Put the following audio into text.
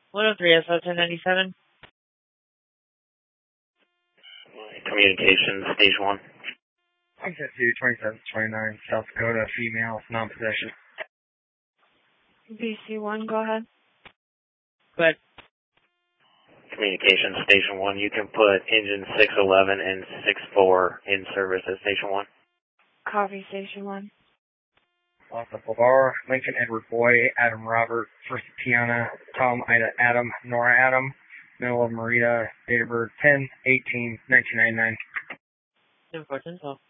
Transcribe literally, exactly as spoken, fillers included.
one oh three S O ten ninety-seven. Communications, station one. Exit two, twenty-seven twenty-nine, South Dakota, female, non-possession. B C one, go ahead. Go ahead. Communications, station one. You can put engine six eleven and six four in service at station one. Copy, station one. Alpha Bar, Lincoln Edward Boy, Adam Robert, First Tiana, Tom Ida Adam, Nora Adam, middle of Marita, date of birth ten eighteen nineteen ninety-nine. ten fourteen, twelve.